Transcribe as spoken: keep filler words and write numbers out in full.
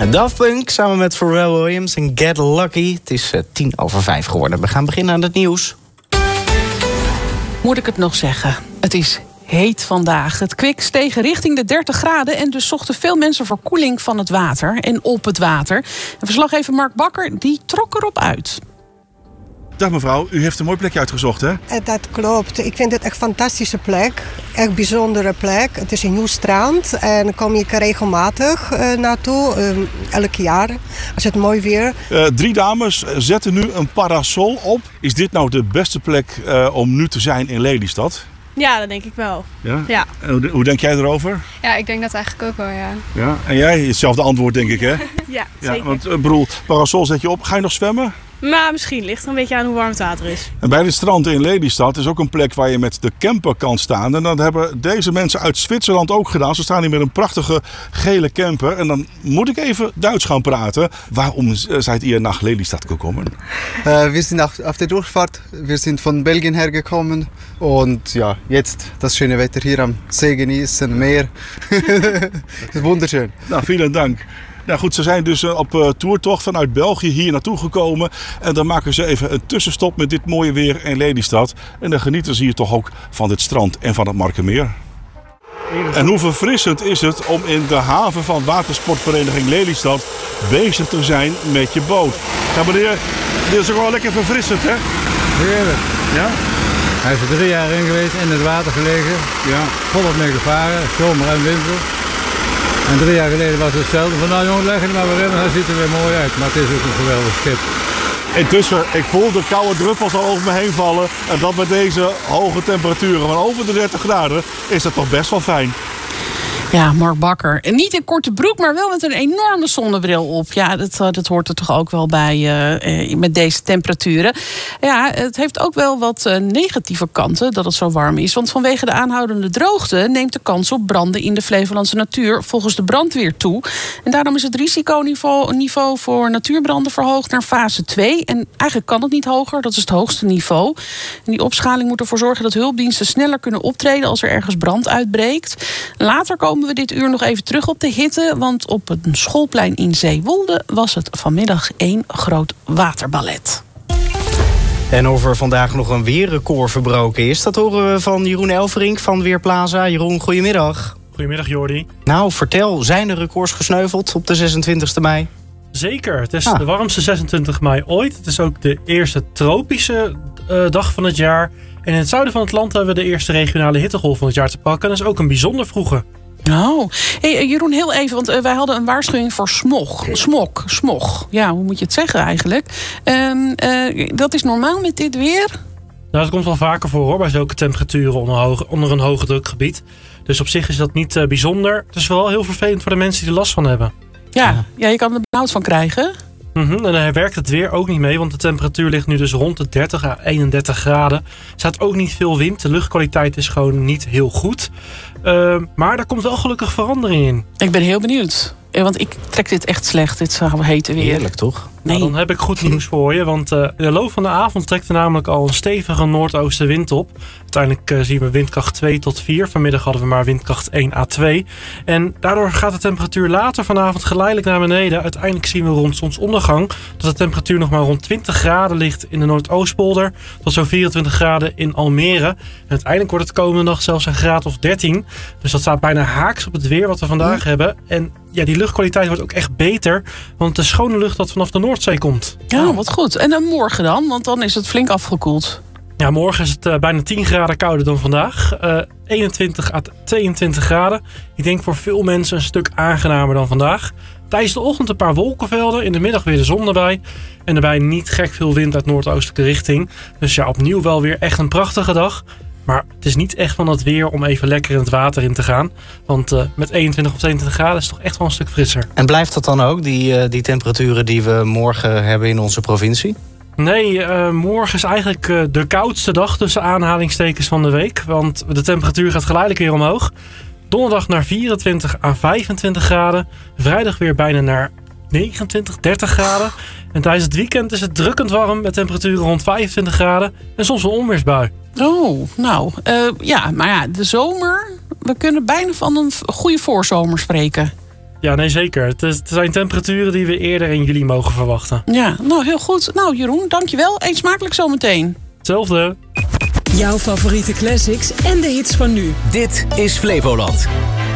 Daft Punk samen met Pharrell Williams en Get Lucky. Het is uh, tien over vijf geworden. We gaan beginnen aan het nieuws. Moet ik het nog zeggen? Het is heet vandaag. Het kwik steeg richting de dertig graden... en dus zochten veel mensen verkoeling van het water en op het water. En verslaggever Mark Bakker die trok erop uit. Dag mevrouw, u heeft een mooi plekje uitgezocht, hè? Dat klopt. Ik vind het echt een fantastische plek. Echt bijzondere plek. Het is een nieuw strand en dan kom ik regelmatig uh, naartoe. Uh, elk jaar, als het mooi weer. Uh, drie dames zetten nu een parasol op. Is dit nou de beste plek uh, om nu te zijn in Lelystad? Ja, dat denk ik wel. Ja? Ja. Hoe, hoe denk jij erover? Ja, ik denk dat eigenlijk ook wel, ja. Ja? En jij? Hetzelfde antwoord, denk ik, hè? Ja, zeker. Ja, want, uh, bedoel, parasol zet je op. Ga je nog zwemmen? Maar misschien ligt er een beetje aan hoe warm het water is. En bij het strand in Lelystad is ook een plek waar je met de camper kan staan. En dat hebben deze mensen uit Zwitserland ook gedaan. Ze staan hier met een prachtige gele camper. En dan moet ik even Duits gaan praten. Waarom seid ihr nach Lelystad gekommen? Uh, wir sind auf, auf der Durchfahrt. Wir sind von Belgien hergekommen. Und ja, jetzt das schöne Wetter hier am See genießen, Meer. Wunderschön. Nou, vielen Dank. Nou goed, ze zijn dus op uh, toertocht vanuit België hier naartoe gekomen. En dan maken ze even een tussenstop met dit mooie weer in Lelystad. En dan genieten ze hier toch ook van dit strand en van het Markermeer. En hoe verfrissend is het om in de haven van watersportvereniging Lelystad bezig te zijn met je boot. Ja meneer, dit is ook wel lekker verfrissend, hè? Heerlijk. Ja? Hij is er drie jaar in geweest, in het water gelegen. Ja. Volop mee gevaren, zomer en winter. En drie jaar geleden was het hetzelfde. Van nou jongen, leg het maar weer in, hij ziet er weer mooi uit. Maar het is ook een geweldig schip. Intussen, ik voel de koude druppels al over me heen vallen. En dat met deze hoge temperaturen van over de dertig graden is dat toch best wel fijn. Ja, Mark Bakker. En niet in korte broek, maar wel met een enorme zonnebril op. Ja, dat, dat hoort er toch ook wel bij uh, met deze temperaturen. Ja, het heeft ook wel wat uh, negatieve kanten dat het zo warm is. Want vanwege de aanhoudende droogte neemt de kans op branden in de Flevolandse natuur volgens de brandweer toe. En daarom is het risiconiveau niveau voor natuurbranden verhoogd naar fase twee. En eigenlijk kan het niet hoger, dat is het hoogste niveau. En die opschaling moet ervoor zorgen dat hulpdiensten sneller kunnen optreden als er ergens brand uitbreekt. Later komen we dit uur nog even terug op de hitte. Want op een schoolplein in Zeewolde was het vanmiddag één groot waterballet. En of er vandaag nog een weerrecord verbroken is, dat horen we van Jeroen Elverink van Weerplaza. Jeroen, goedemiddag. Goedemiddag, Jordi. Nou, vertel, zijn er records gesneuveld op de zesentwintigste mei? Zeker, het is ah. de warmste zesentwintig mei ooit. Het is ook de eerste tropische uh, dag van het jaar. En in het zuiden van het land hebben we de eerste regionale hittegolf van het jaar te pakken. Dat is ook een bijzonder vroege. Oh, hey, Jeroen, heel even, want uh, wij hadden een waarschuwing voor smog. Smog, smog. Ja, hoe moet je het zeggen eigenlijk? Um, uh, dat is normaal met dit weer? Nou, dat komt wel vaker voor hoor, bij zulke temperaturen onder, hoge, onder een hoge drukgebied. Dus op zich is dat niet uh, bijzonder. Het is vooral heel vervelend voor de mensen die er last van hebben. Ja, ja, je kan er benauwd van krijgen. Mm-hmm, en daar werkt het weer ook niet mee, want de temperatuur ligt nu dus rond de dertig à eenendertig graden. Er staat ook niet veel wind, de luchtkwaliteit is gewoon niet heel goed. Uh, maar daar komt wel gelukkig verandering in. Ik ben heel benieuwd. Want ik trek dit echt slecht, dit zou hete weer. Heerlijk, toch? Nee. Nou, dan heb ik goed nieuws voor je. Want uh, in de loop van de avond trekt er namelijk al een stevige noordoostenwind op. Uiteindelijk uh, zien we windkracht twee tot vier. Vanmiddag hadden we maar windkracht één à twee. En daardoor gaat de temperatuur later vanavond geleidelijk naar beneden. Uiteindelijk zien we rond zonsondergang dat de temperatuur nog maar rond twintig graden ligt in de Noordoostpolder. Tot zo'n vierentwintig graden in Almere. En uiteindelijk wordt het komende dag zelfs een graad of dertien. Dus dat staat bijna haaks op het weer wat we vandaag mm. hebben. En ja, die luchtkwaliteit wordt ook echt beter. Want de schone lucht dat vanaf de Noordzee komt. Ja, wat goed. En dan morgen dan? Want dan is het flink afgekoeld. Ja, morgen is het uh, bijna tien graden kouder dan vandaag. Uh, eenentwintig à tweeëntwintig graden. Ik denk voor veel mensen een stuk aangenamer dan vandaag. Tijdens de ochtend een paar wolkenvelden. In de middag weer de zon erbij. En daarbij niet gek veel wind uit noordoostelijke richting. Dus ja, opnieuw wel weer echt een prachtige dag. Maar het is niet echt van het weer om even lekker in het water in te gaan. Want uh, met eenentwintig of tweeëntwintig graden is het toch echt wel een stuk frisser. En blijft dat dan ook, die, uh, die temperaturen die we morgen hebben in onze provincie? Nee, uh, morgen is eigenlijk uh, de koudste dag tussen aanhalingstekens van de week. Want de temperatuur gaat geleidelijk weer omhoog. Donderdag naar vierentwintig à vijfentwintig graden. Vrijdag weer bijna naar negenentwintig, dertig graden. En tijdens het weekend is het drukkend warm met temperaturen rond vijfentwintig graden. En soms een onweersbui. Oh, nou, uh, ja, maar ja, de zomer, we kunnen bijna van een goede voorzomer spreken. Ja, nee, zeker. Het, is, het zijn temperaturen die we eerder in juli mogen verwachten. Ja, nou heel goed. Nou Jeroen, dankjewel. Eet smakelijk zometeen. Hetzelfde. Jouw favoriete classics en de hits van nu. Dit is Flevoland.